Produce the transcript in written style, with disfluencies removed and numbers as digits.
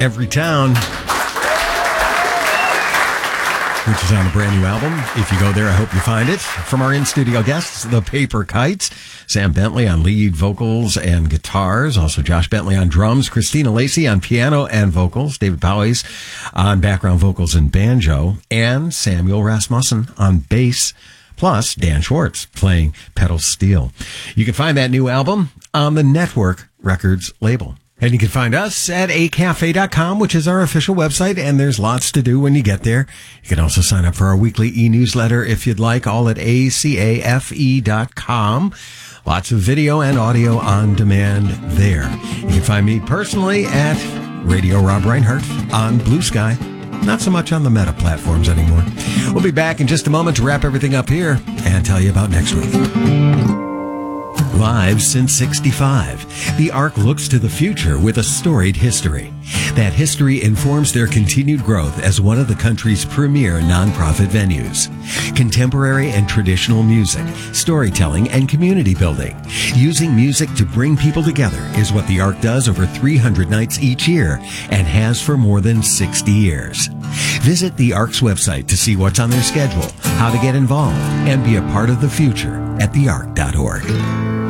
Every Town, which is on a brand new album. If you go there, I hope you find it. From our in-studio guests, the Paper Kites, Sam Bentley on lead vocals and guitars, also Josh Bentley on drums, Christina Lacey on piano and vocals, David Powys on background vocals and banjo, and Samuel Rasmussen on bass, plus Dan Schwartz playing pedal steel. You can find that new album on the Network Records label. And you can find us at acafe.com, which is our official website, and there's lots to do when you get there. You can also sign up for our weekly e-newsletter if you'd like, all at acafe.com. Lots of video and audio on demand there. You can find me personally at Radio Rob Reinhardt on Blue Sky. Not so much on the Meta platforms anymore. We'll be back in just a moment to wrap everything up here and tell you about next week. Live since '65, the Ark looks to the future with a storied history. That history informs their continued growth as one of the country's premier nonprofit venues. Contemporary and traditional music, storytelling, and community building. Using music to bring people together is what the Ark does over 300 nights each year and has for more than 60 years. Visit the Ark's website to see what's on their schedule, how to get involved, and be a part of the future at theark.org.